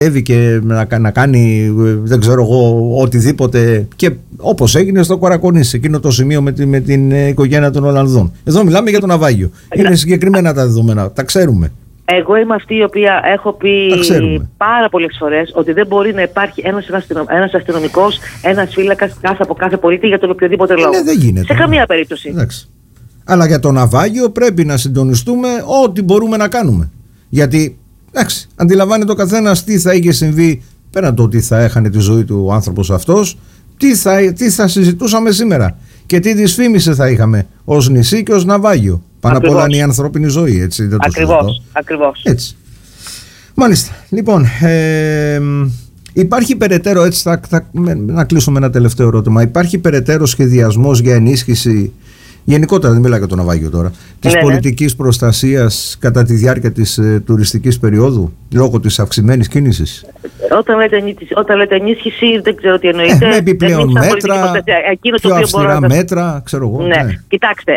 και να κάνει δεν ξέρω εγώ οτιδήποτε, και όπως έγινε στο Κορακονήσι, εκείνο το σημείο με την οικογένεια των Ολλανδών. Εδώ μιλάμε για το ναυάγιο. Είναι συγκεκριμένα τα δεδομένα, τα ξέρουμε. Εγώ είμαι αυτή η οποία έχω πει πάρα πολλές φορές ότι δεν μπορεί να υπάρχει ένας αστυνομικός, ένας φύλακας από κάθε πολίτη για τον οποιοδήποτε λόγο. Δεν γίνεται. Σε καμία περίπτωση. Εντάξει. Αλλά για το ναυάγιο πρέπει να συντονιστούμε ό,τι μπορούμε να κάνουμε. Γιατί αντιλαμβάνεται ο καθένας τι θα είχε συμβεί, πέραν το ότι θα έχανε τη ζωή του ο άνθρωπος αυτός, τι θα συζητούσαμε σήμερα και τι δυσφήμιση θα είχαμε ως νησί και ως ναυάγιο. Πάνω απ' όλα είναι η ανθρώπινη ζωή, έτσι. Δεν Ακριβώς. Έτσι. Μάλιστα. Λοιπόν, υπάρχει περαιτέρω, έτσι να κλείσουμε ένα τελευταίο ερώτημα. Υπάρχει περαιτέρω σχεδιασμός για ενίσχυση, γενικότερα δεν μιλάω για το ναυάγιο τώρα, της πολιτικής προστασίας κατά τη διάρκεια της τουριστικής περίοδου, λόγω της αυξημένης κίνησης? Όταν λέτε ενίσχυση, δεν ξέρω τι εννοείτε. Με επιπλέον μέτρα, πιο αυστηρά μέτρα, ξέρω εγώ. Ναι. Κοιτάξτε,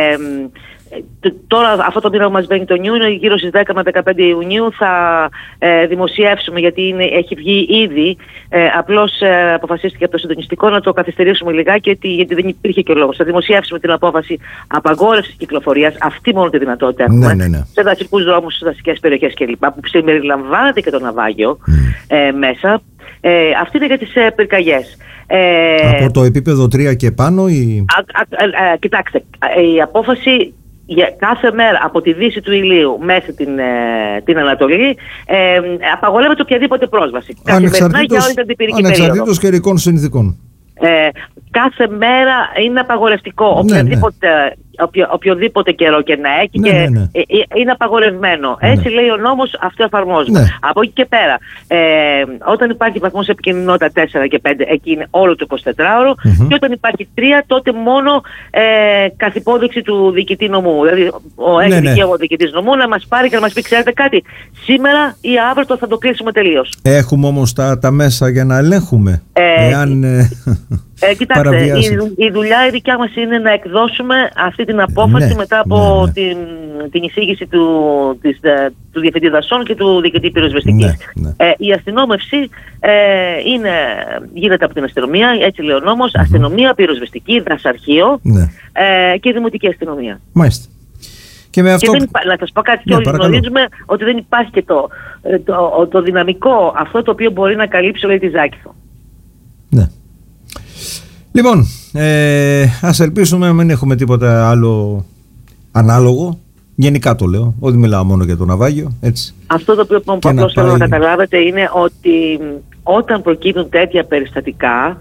τώρα αυτό το μήνα που μας μπαίνει τον Ιούνιο, γύρω στις 10 με 15 Ιουνίου θα δημοσιεύσουμε, γιατί έχει βγει ήδη, απλώς αποφασίστηκε από το συντονιστικό να το καθυστερήσουμε λιγάκι, γιατί δεν υπήρχε και ο λόγος. Θα δημοσιεύσουμε την απόφαση απαγόρευσης κυκλοφορίας, αυτή μόνο τη δυνατότητα έχουμε, σε δασικούς δρόμους, σε δασικές περιοχές κλπ, που συμπεριλαμβάνεται και το ναυάγιο μέσα. Αυτή είναι για τις πυρκαγιές. Από το επίπεδο 3 και πάνω κοιτάξτε, η απόφαση για κάθε μέρα από τη δύση του ηλίου μέχρι την Ανατολή απαγορεύεται οποιαδήποτε πρόσβαση. Καθημερινά για όλη την αντιπυρική περίοδο. Ανεξαρτήτως καιρικών συνθηκών. Κάθε μέρα είναι απαγορευτικό. Οποιοδήποτε καιρό και να έχει είναι απαγορευμένο. Έτσι λέει ο νόμος, αυτό εφαρμόζουμε. Από εκεί και πέρα, όταν υπάρχει βαθμός επικινδυνότητα 4 και 5, εκεί είναι όλο το 24ωρο, και όταν υπάρχει 3, τότε μόνο καθ' υπόδειξη του διοικητή νομού. Δηλαδή, έχει δικαίωμα ο διοικητής νομού να μας πάρει και να μας πει: ξέρετε κάτι, σήμερα ή αύριο θα το κλείσουμε τελείως. Έχουμε όμως τα μέσα για να ελέγχουμε εάν κοιτάξτε, η δουλειά η δικιά μας είναι να εκδώσουμε αυτή την απόφαση μετά από την εισήγηση του Διευθυντή Δασών και του Διοικητή Πυροσβεστικής. Η αστυνόμευση γίνεται από την αστυνομία, έτσι λέει ο νόμος, αστυνομία, πυροσβεστική, δασαρχείο και δημοτική αστυνομία. Μάλιστα. Και με αυτό... να σας πω κάτι, και όλοι γνωρίζουμε ότι δεν υπάρχει και το δυναμικό αυτό το οποίο μπορεί να καλύψει όλη τη Ζάκηθο. Ναι. Λοιπόν, ας ελπίσουμε να μην έχουμε τίποτα άλλο ανάλογο. Γενικά το λέω, ότι μιλάω μόνο για το ναυάγιο. Έτσι. Αυτό το οποίο απλώς θέλω να καταλάβετε είναι ότι όταν προκύπτουν τέτοια περιστατικά,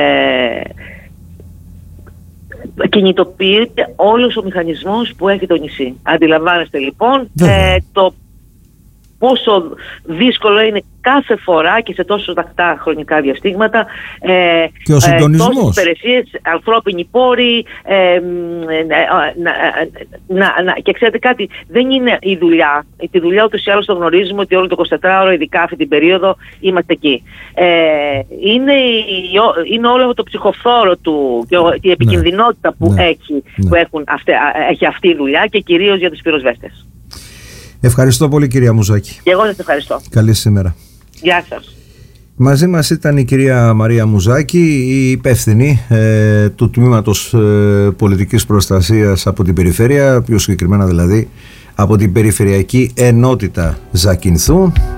κινητοποιείται όλος ο μηχανισμός που έχει το νησί. Αντιλαμβάνεστε λοιπόν το πόσο δύσκολο είναι κάθε φορά και σε τόσο τακτά χρονικά διαστήματα και ο συντονισμός, τόσες υπηρεσίες, ανθρώπινοι πόροι, και ξέρετε κάτι, δεν είναι η δουλειά. Τη δουλειά ούτως ή άλλως το γνωρίζουμε ότι όλο το 24ωρο, ειδικά αυτή την περίοδο, είμαστε εκεί. Είναι όλο το ψυχοφθόρο του και η επικινδυνότητα που έχει αυτή η δουλειά, και κυρίως για τους πυροσβέστες. Ευχαριστώ πολύ, κυρία Μουζάκη. Και εγώ σας ευχαριστώ. Καλή σήμερα. Γεια σας. Μαζί μας ήταν η κυρία Μαρία Μουζάκη, η υπεύθυνη του Τμήματος Πολιτικής Προστασίας από την Περιφέρεια, πιο συγκεκριμένα δηλαδή από την Περιφερειακή Ενότητα Ζακυνθού.